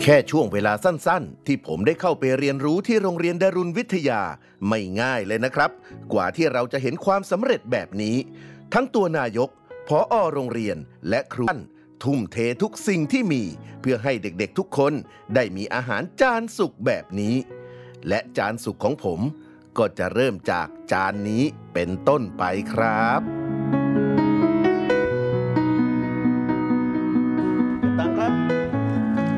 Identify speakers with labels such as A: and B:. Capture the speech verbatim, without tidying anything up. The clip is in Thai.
A: แค่ช่วงเวลาสั้นๆที่ผมได้เข้าไปเรียนรู้ที่โรงเรียนดารุณวิทยาไม่ง่ายเลยนะครับกว่าที่เราจะเห็นความสำเร็จแบบนี้ทั้งตัวนายกผอ.โรงเรียนและครูทุ่มเททุกสิ่งที่มีเพื่อให้เด็กๆทุกคนได้มีอาหารจานสุกแบบนี้และจานสุกของผมก็จะเริ่มจากจานนี้เป็นต้นไปครับ